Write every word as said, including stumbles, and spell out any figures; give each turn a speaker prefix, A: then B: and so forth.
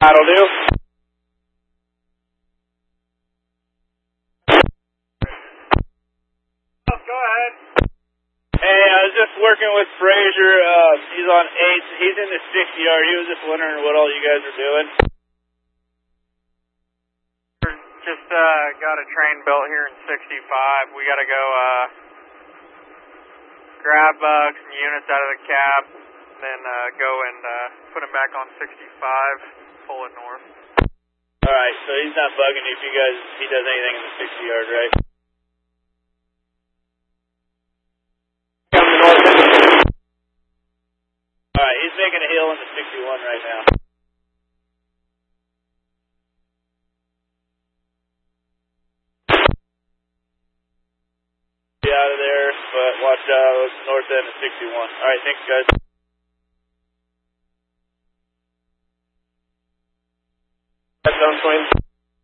A: That'll do. Oh, go ahead. Hey, I was just working with Frazier. Uh, he's on eight. He's in the sixty yard. He was just wondering what all you guys are doing.
B: Just uh, got a train built here in sixty-five. We got to go uh, grab uh, some units out of the cab, then uh, go and uh, put them back on sixty-five, pull it north.
A: All right, so he's not bugging you if you guys, he does anything in the sixty yard, right? Coming north end. All right, he's making a hill in the sixty-one right now. Out of there, but watch out, north end of sixty-one. All right, thanks, guys. That's on twins.